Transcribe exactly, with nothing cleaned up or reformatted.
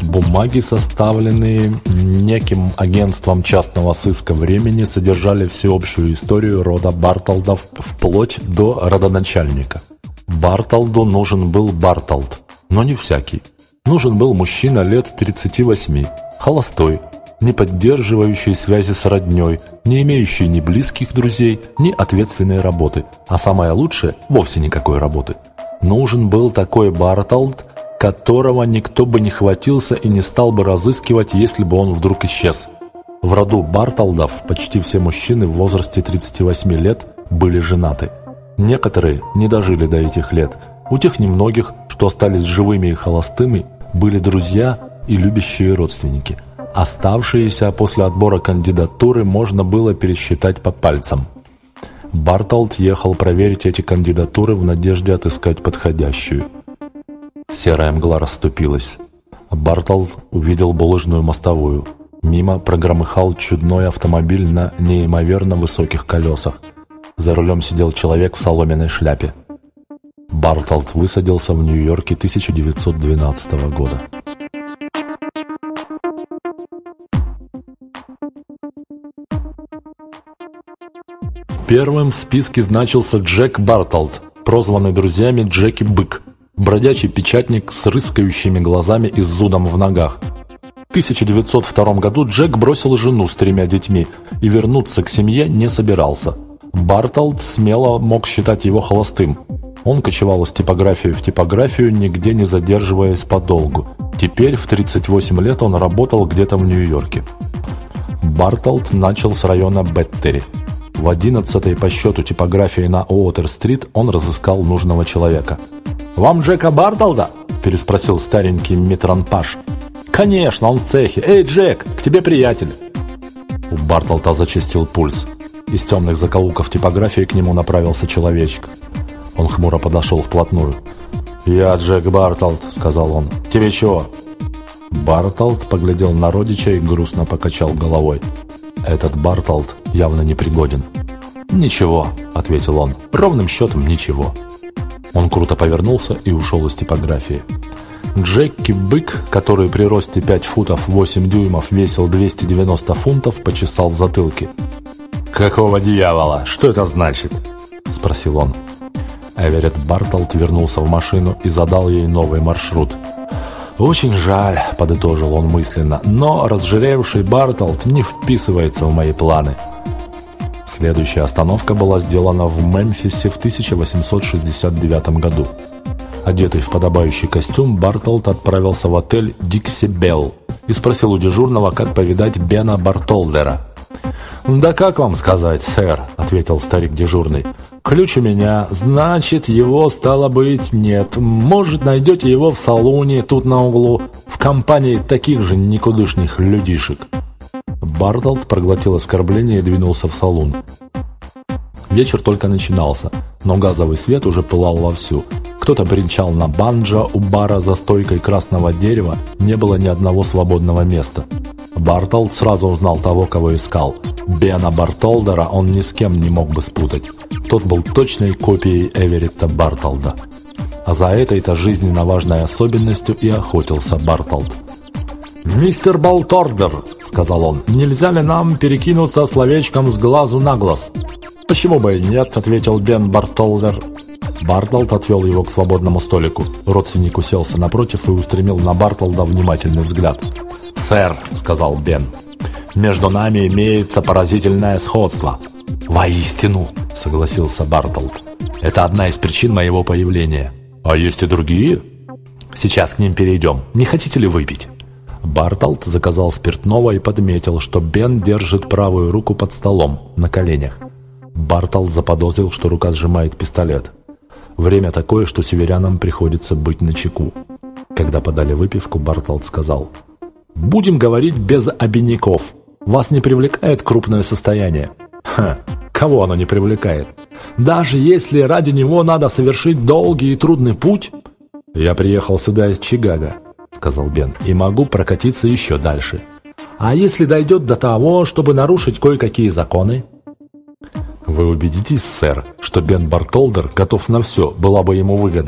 Бумаги, составленные неким агентством частного сыска времени, содержали всеобщую историю рода Бартолдов вплоть до родоначальника. Бартолду нужен был Бартолд, но не всякий. Нужен был мужчина лет тридцати восьми, холостой, не поддерживающий связи с роднёй, не имеющий ни близких друзей, ни ответственной работы, а самое лучшее – вовсе никакой работы. Нужен был такой Бартолд, которого никто бы не хватился и не стал бы разыскивать, если бы он вдруг исчез. В роду Бартолдов почти все мужчины в возрасте тридцати восьми лет были женаты. Некоторые не дожили до этих лет. У тех немногих, что остались живыми и холостыми, были друзья и любящие родственники. Оставшиеся после отбора кандидатуры можно было пересчитать по пальцам. Бартолд ехал проверить эти кандидатуры в надежде отыскать подходящую. Серая мгла расступилась. Бартолд увидел булыжную мостовую. Мимо прогромыхал чудной автомобиль на неимоверно высоких колесах. За рулем сидел человек в соломенной шляпе. Бартолд высадился в Нью-Йорке тысяча девятьсот двенадцатого года. Первым в списке значился Джек Бартолд, прозванный друзьями Джеки Бык, бродячий печатник с рыскающими глазами и с зудом в ногах. В тысяча девятьсот втором году Джек бросил жену с тремя детьми и вернуться к семье не собирался. Бартолд смело мог считать его холостым. Он кочевал из типографии в типографию, нигде не задерживаясь подолгу. Теперь в тридцать восемь лет он работал где-то в Нью-Йорке. Бартолд начал с района Беттери. В одиннадцатой по счету типографии на Уотер-стрит он разыскал нужного человека. «Вам Джека Бартолда?» – переспросил старенький метронпаж. «Конечно, он в цехе. Эй, Джек, к тебе приятель!» У Бартолда зачастил пульс. Из темных закоулков типографии к нему направился человечек. Он хмуро подошел вплотную. «Я Джек Бартолд», — сказал он. «Тебе чего?» Бартолд поглядел на родича и грустно покачал головой. Этот Бартолд явно непригоден. «Ничего», — ответил он, — «ровным счетом ничего». Он круто повернулся и ушел из типографии. Джеки Бык, который при росте пять футов восемь дюймов весил двести девяносто фунтов, почесал в затылке. «Какого дьявола? Что это значит?» — спросил он. Эверетт Бартолд вернулся в машину и задал ей новый маршрут. «Очень жаль», — подытожил он мысленно, — «но разжиревший Бартолд не вписывается в мои планы». Следующая остановка была сделана в Мемфисе в тысяча восемьсот шестьдесят девятом году. Одетый в подобающий костюм, Бартолд отправился в отель «Дикси Белл» и спросил у дежурного, как повидать Бена Бартолдера. «Да как вам сказать, сэр», — ответил старик дежурный. «Ключ у меня, значит, его, стало быть, нет. Может, найдете его в салоне, тут на углу, в компании таких же никудышных людишек». Бартолд проглотил оскорбление и двинулся в салон. Вечер только начинался, но газовый свет уже пылал вовсю. Кто-то бренчал на банджо, у бара за стойкой красного дерева не было ни одного свободного места. Бартолд сразу узнал того, кого искал. Бена Бартолдера он ни с кем не мог бы спутать. Тот был точной копией Эверетта Бартолда. А за этой-то жизненно важной особенностью и охотился Бартолд. «Мистер Бартолдер», — сказал он, — «нельзя ли нам перекинуться словечком с глазу на глаз?» «Почему бы и нет», — ответил Бен Бартолдер. Бартолд отвел его к свободному столику. Родственник уселся напротив и устремил на Бартолда внимательный взгляд. «Сэр», — сказал Бен, — «между нами имеется поразительное сходство». «Воистину», — согласился Бартолд, — «это одна из причин моего появления». «А есть и другие?» «Сейчас к ним перейдем. Не хотите ли выпить?» Бартолд заказал спиртного и подметил, что Бен держит правую руку под столом, на коленях. Бартолд заподозрил, что рука сжимает пистолет. Время такое, что северянам приходится быть начеку. Когда подали выпивку, Бартолд сказал: «Будем говорить без обиняков. Вас не привлекает крупное состояние?» «Ха, кого оно не привлекает? Даже если ради него надо совершить долгий и трудный путь?» «Я приехал сюда из Чикаго», — сказал Бен, — «и могу прокатиться еще дальше». «А если дойдет до того, чтобы нарушить кое-какие законы?» «Вы убедитесь, сэр, что Бен Бартолдер готов на все, была бы ему выгода.